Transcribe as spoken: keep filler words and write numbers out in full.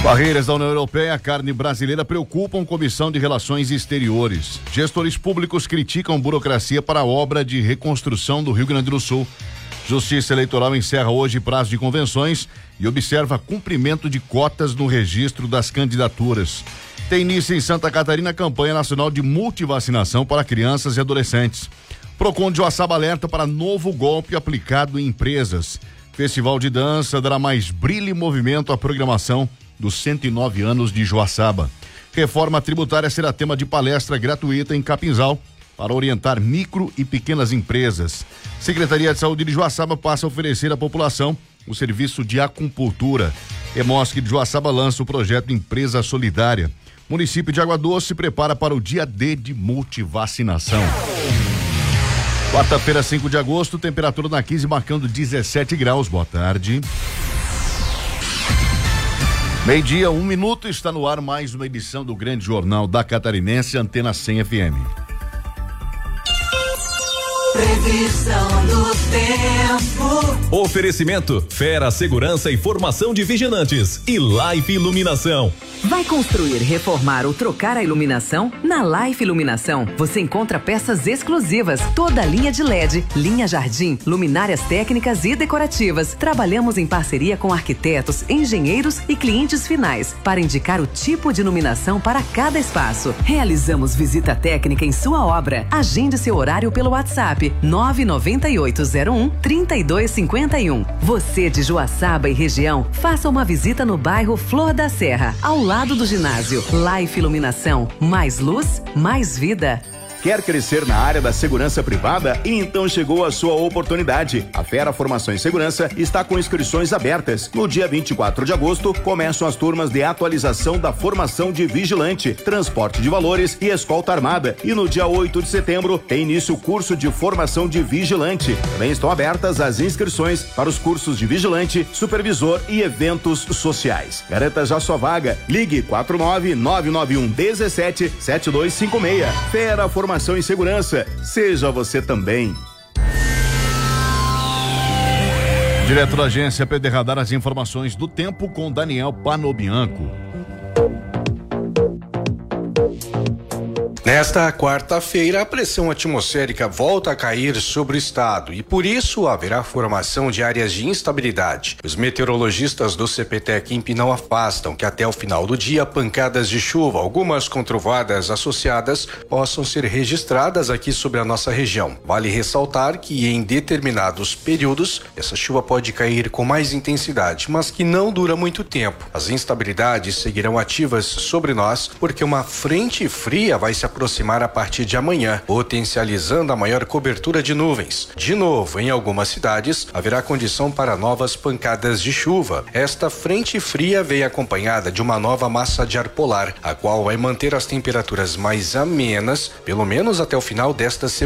Barreiras da União Europeia à carne brasileira preocupam Comissão de Relações Exteriores. Gestores públicos criticam burocracia para a obra de reconstrução do Rio Grande do Sul. Justiça Eleitoral encerra hoje prazo de convenções e observa cumprimento de cotas no registro das candidaturas. Tem início em Santa Catarina a campanha nacional de multivacinação para crianças e adolescentes. Procon de Joaçaba alerta para novo golpe aplicado em empresas. Festival de dança dará mais brilho e movimento à programação dos cento e nove anos de Joaçaba. Reforma tributária será tema de palestra gratuita em Capinzal para orientar micro e pequenas empresas. Secretaria de Saúde de Joaçaba passa a oferecer à população o serviço de acupuntura. Hemosc de Joaçaba lança o projeto Empresa Solidária. Município de Água Doce se prepara para o dia D de multivacinação. Quarta-feira, cinco de agosto, temperatura na quinze marcando dezessete graus. Boa tarde. Meio-dia, um minuto, está no ar mais uma edição do Grande Jornal da Catarinense, Antena cem F M. Previsão do tempo. Oferecimento Fera Segurança e Formação de Vigilantes e Life Iluminação. Vai construir, reformar ou trocar a iluminação? Na Life Iluminação, você encontra peças exclusivas, toda a linha de L E D, linha jardim, luminárias técnicas e decorativas. Trabalhamos em parceria com arquitetos, engenheiros e clientes finais para indicar o tipo de iluminação para cada espaço. Realizamos visita técnica em sua obra. Agende seu horário pelo WhatsApp nove nove oito zero um, três dois cinco um. Você de Joaçaba e região, faça uma visita no bairro Flor da Serra, ao lado do ginásio. Life Iluminação, mais luz, mais vida. Quer crescer na área da segurança privada? Então chegou a sua oportunidade. A Fera Formação em Segurança está com inscrições abertas. No dia vinte e quatro de agosto, começam as turmas de atualização da formação de vigilante, transporte de valores e escolta armada. E no dia oito de setembro, tem início o curso de formação de vigilante. Também estão abertas as inscrições para os cursos de vigilante, supervisor e eventos sociais. Garanta já sua vaga. Ligue quatro nove nove nove um um sete sete dois cinco seis. Fera Formação Formação em Segurança. Seja você também. Direto da agência P D Radar, as informações do tempo com Daniel Panobianco. Nesta quarta-feira, a pressão atmosférica volta a cair sobre o estado e, por isso, haverá formação de áreas de instabilidade. Os meteorologistas do CPTEC-INPE não afastam que até o final do dia, pancadas de chuva, algumas com trovoadas associadas, possam ser registradas aqui sobre a nossa região. Vale ressaltar que, em determinados períodos, essa chuva pode cair com mais intensidade, mas que não dura muito tempo. As instabilidades seguirão ativas sobre nós, porque uma frente fria vai se aproximar a partir de amanhã, potencializando a maior cobertura de nuvens. De novo, em algumas cidades, haverá condição para novas pancadas de chuva. Esta frente fria vem acompanhada de uma nova massa de ar polar, a qual vai manter as temperaturas mais amenas, pelo menos até o final desta semana.